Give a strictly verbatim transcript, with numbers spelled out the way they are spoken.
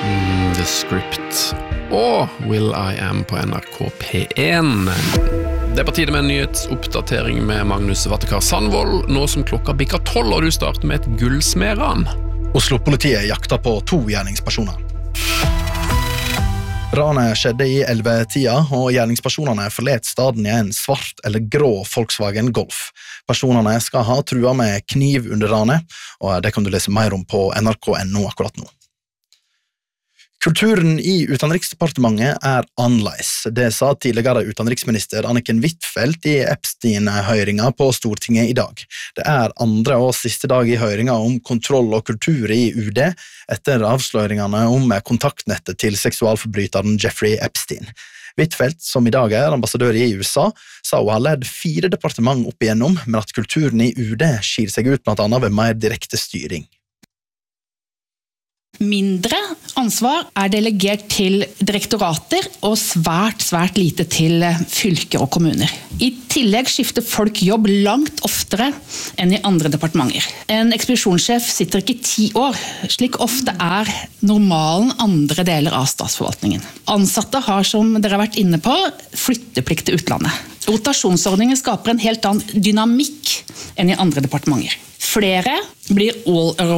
Mm, The Script og Will I Am på N R K P én. Det er på tide med en nyhetsoppdatering med Magnus Vattekar Sandvold, nå som klokka bikker tolv, og du starter med et gullsmeran. Oslo-politiet jakter på to gjerningspersoner. Ranet skjedde i elleve-tida, og gjerningspersonene forlet staden i en svart eller grå Volkswagen Golf. Personene skal ha trua med kniv under ranet, og det kan du lese mer om på N R K punktum N O akkurat nå. Kulturen i Utenriksdepartementet er annerledes. Det sa tidligere utenriksminister Anniken Huitfeldt i Epstein-høringa på Stortinget i dag. Det er andre og siste dag i høringa om kontroll og kultur i U D etter avsløringene om kontaktnettet til seksualforbryteren Jeffrey Epstein. Huitfeldt, som i dag er ambassadør i U S A, sa hun har ledd fire departement opp igjennom, men at kulturen i U D skir seg ut blant annet ved mer direkte styring. Mindre ansvar er delegert til direktorater og svært, svært lite til fylker og kommuner. I tillegg skifter folk jobb langt oftere enn i andre departementer. En ekspedisjonssjef sitter ikke ti år, slik ofte er normalen andre deler av statsforvaltningen. Ansatte har, som dere har vært inne på, flytteplikt til utlandet. Rotasjonsordningen skaper en helt annen dynamikk enn i andre departementer. Flere blir all